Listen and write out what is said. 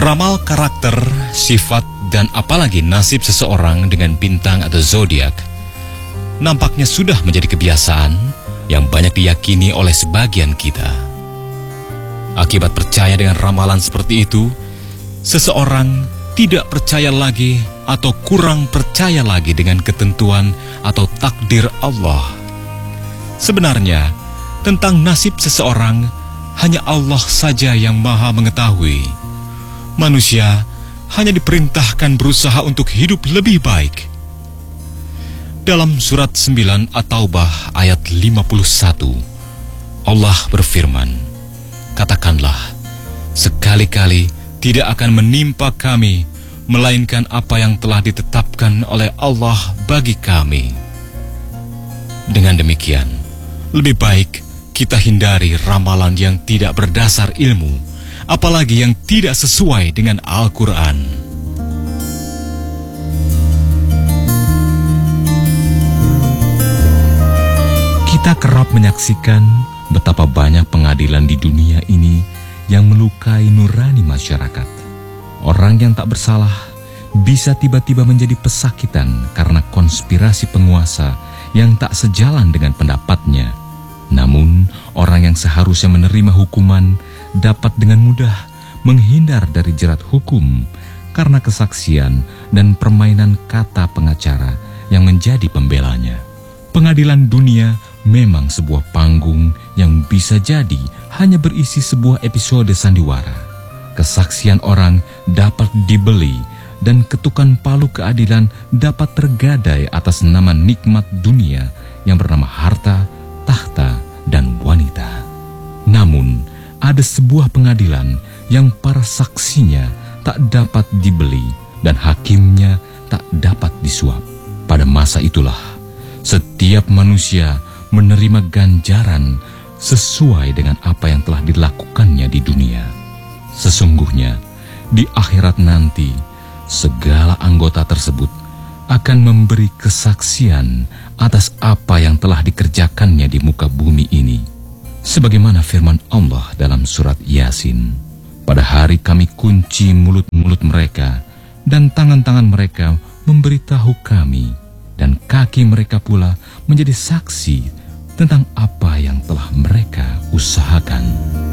Meramal karakter, sifat, dan apalagi nasib seseorang dengan bintang atau zodiak nampaknya sudah menjadi kebiasaan yang banyak diyakini oleh sebagian kita. Akibat percaya dengan ramalan seperti itu, seseorang tidak percaya lagi atau kurang percaya lagi dengan ketentuan atau takdir Allah. Sebenarnya, tentang nasib seseorang, hanya Allah saja yang Maha mengetahui. Manusia hanya diperintahkan berusaha untuk hidup lebih baik. Dalam surat 9 At-Taubah ayat 51, Allah berfirman, "Katakanlah, sekali-kali tidak akan menimpa kami, melainkan apa yang telah ditetapkan oleh Allah bagi kami." Dengan demikian, lebih baik kita hindari ramalan yang tidak berdasar ilmu, apalagi yang tidak sesuai dengan Al-Quran. Kita kerap menyaksikan betapa banyak pengadilan di dunia ini yang melukai nurani masyarakat. Orang yang tak bersalah bisa tiba-tiba menjadi pesakitan karena konspirasi penguasa yang tak sejalan dengan pendapatnya. Namun, orang yang seharusnya menerima hukuman dapat dengan mudah menghindar dari jerat hukum karena kesaksian dan permainan kata pengacara yang menjadi pembelanya. Pengadilan dunia memang sebuah panggung yang bisa jadi hanya berisi sebuah episode sandiwara. Kesaksian orang dapat dibeli dan ketukan palu keadilan dapat tergadai atas nama nikmat dunia yang bernama harta, tahta, dan wanita. Namun, ada sebuah pengadilan yang para saksinya tak dapat dibeli dan hakimnya tak dapat disuap. Pada masa itulah, setiap manusia menerima ganjaran sesuai dengan apa yang telah dilakukannya di dunia. Sesungguhnya, di akhirat nanti, segala anggota tersebut akan memberi kesaksian atas apa yang telah dikerjakannya di muka bumi ini. Sebagaimana firman Allah dalam surat Yasin, "Pada hari kami kunci mulut-mulut mereka, dan tangan-tangan mereka memberitahu kami, dan kaki mereka pula menjadi saksi tentang apa yang telah mereka usahakan."